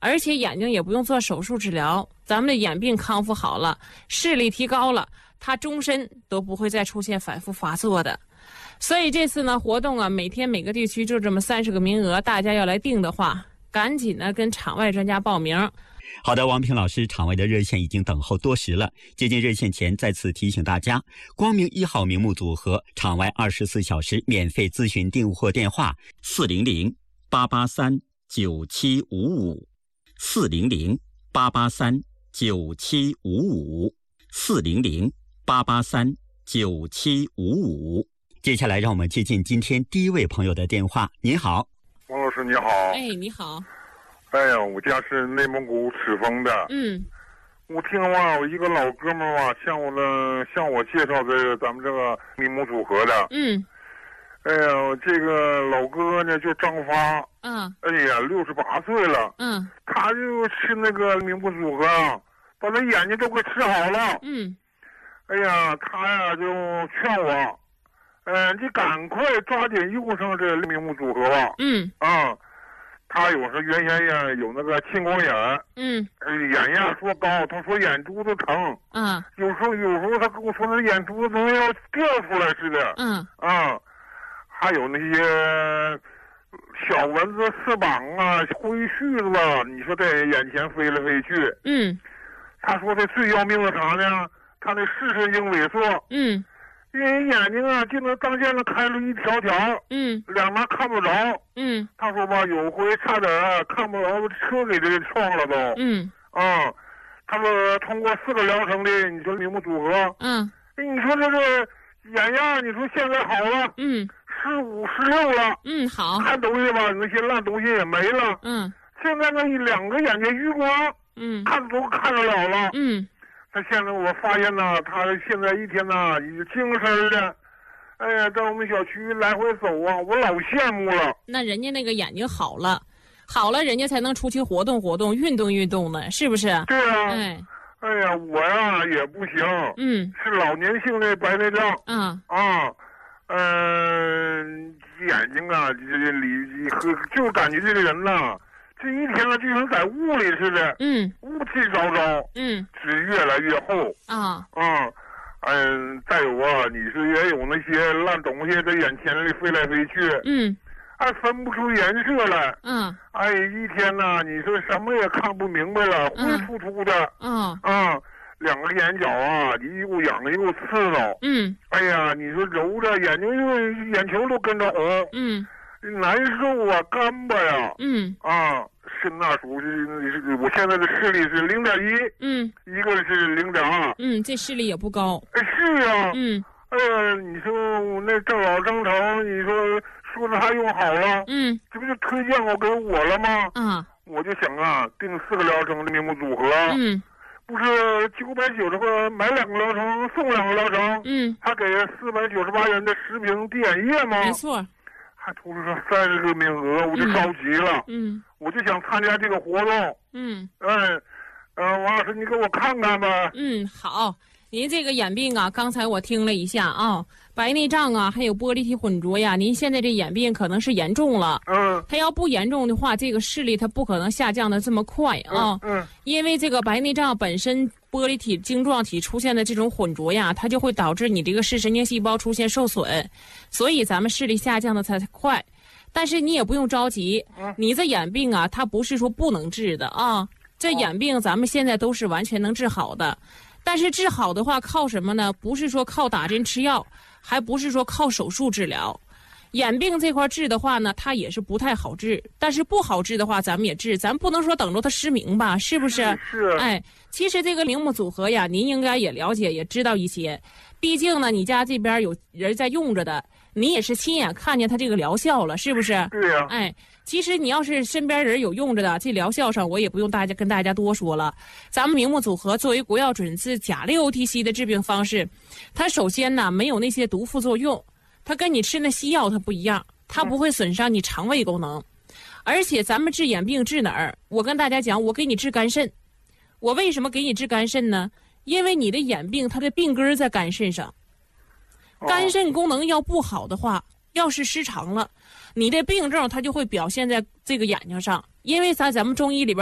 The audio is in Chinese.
而且眼睛也不用做手术治疗，咱们的眼病康复好了，视力提高了，它终身都不会再出现反复发作的。所以这次呢活动啊，每天每个地区就这么30个名额，大家要来订的话，赶紧呢跟场外专家报名。 好的，王平老师，场外的热线已经等候多时了。接近热线前，再次提醒大家，光明1号名目组合场外24小时免费咨询订货电话400-883-9755，400-883-9755。接下来让我们接近今天第一位朋友的电话。您好。 王老师你好。 哎，你好。 哎呀，我家是内蒙古赤峰的。我听完我一个老哥们儿向我介绍咱们这个名目组合的。哎呀，这个老哥呢就张发。哎呀，68岁了。他就吃那个名目组合，把他眼睛都给吃好了。哎呀，他呀就劝我，你赶快抓紧用上这名目组合吧。他原先呀有那个青光眼。眼压缩高，他说眼珠子疼。有时候他跟我说那眼珠子都要掉出来似的。还有那些小蚊子、翅膀啊、灰絮子啊，你说在眼前飞来飞去。他说这最要命的啥呢？他那视神经萎缩。因为眼睛啊就能当间的开了一条条。两边看不着。他说吧，有回差点看不着，车给这撞了都。他说通过4个疗程的，你说名目组合。你说这个眼压，你说现在好了。15、16了。 好。看东西吧，那些烂东西也没了。现在那2个眼睛余光。看都看得了了。他现在我发现呢，他现在一天呢精神的，哎呀，在我们小区来回走啊，我老羡慕了。 那人家那个眼睛好了，人家才能出去活动活动、运动呢，是不是？ 对啊。哎呀，我呀也不行。是老年性的白内障。眼睛啊，就感觉这个人呐。这一天呢，就像在雾里似的。雾气昭昭。纸越来越厚。再有啊，你是也有那些烂东西在眼前里飞来飞去。还分不出颜色来。一天呢，你说什么也看不明白了，灰突突的。2个眼角啊，一股痒一股刺挠。哎呀，你说揉着眼球都跟着红。难受啊，干巴呀。是那属于我现在的视力是0.1。一个是0.2。 这视力也不高。 是啊。你说我那郑老张成，你说他用好了。这不就推荐我给我了吗？我就想啊，订4个疗程的名目组合。不是990块买2个疗程送2个疗程。还给498元的10瓶滴眼液吗？ 没错。 还图了30个名额，我就着急了。我就想参加这个活动。王老师，你给我看看吧。 好。您这个眼病啊，刚才我听了一下啊，白内障啊，还有玻璃体混浊呀，您现在这眼病可能是严重了。它要不严重的话，这个视力它不可能下降的这么快啊。因为这个白内障本身玻璃体晶状体出现的这种混浊呀，它就会导致你这个视神经细胞出现受损，所以咱们视力下降的才快。但是你也不用着急，你这眼病啊，它不是说不能治的啊，这眼病咱们现在都是完全能治好的。但是治好的话靠什么呢？不是说靠打针吃药，还不是说靠手术治疗。眼病这块治的话呢，它也是不太好治，但是不好治的话咱们也治，咱不能说等着它失明吧，是不是？ 是。 其实这个名目组合呀，您应该也了解也知道一些，毕竟呢你家这边有人在用着的，你也是亲眼看见它这个疗效了，是不是？ 对呀。 其实你要是身边人有用着的，这疗效上我也不用跟大家多说了。咱们名目组合作为国药准字钾类 OTC 的治病方式，它首先呢没有那些毒副作用，它跟你吃那西药它不一样，它不会损伤你肠胃功能。而且咱们治眼病治哪儿？我跟大家讲，我给你治肝肾。我为什么给你治肝肾呢？因为你的眼病它的病根在肝肾上，肝肾功能要不好的话，要是失常了，你的病症它就会表现在这个眼睛上。因为咱们中医里边